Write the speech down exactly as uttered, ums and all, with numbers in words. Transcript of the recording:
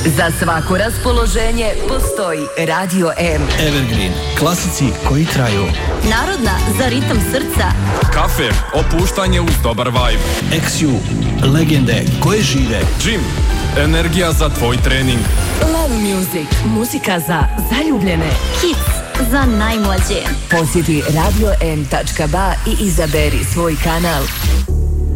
Za svako raspoloženje postoji Radio M. Evergreen, klasici koji traju. Narodna za ritam srca. Kafe, opuštanje uz dobar vibe. X U, legende koje žive. Gym, energija za tvoj trening. Love Music, muzika za zaljubljene. Kids, za najmlađe. Posjeti radio m tačka ba i izaberi svoj kanal.